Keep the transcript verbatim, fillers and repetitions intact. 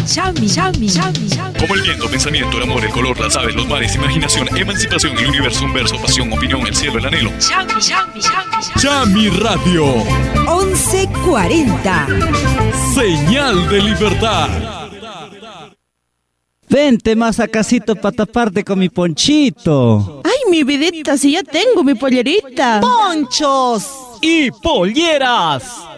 Chami, chami, chami, chami. Como el viento, pensamiento, el amor, el color, las aves, los mares, imaginación, emancipación, el universo, un verso, pasión, opinión, el cielo, el anhelo. Chami, chami, chami, chami. Chami Radio. once cuarenta. Señal de libertad. Vente más a casito para taparte con mi ponchito. Ay, mi vidita, si ya tengo mi pollerita. ¡Ponchos! Y polleras.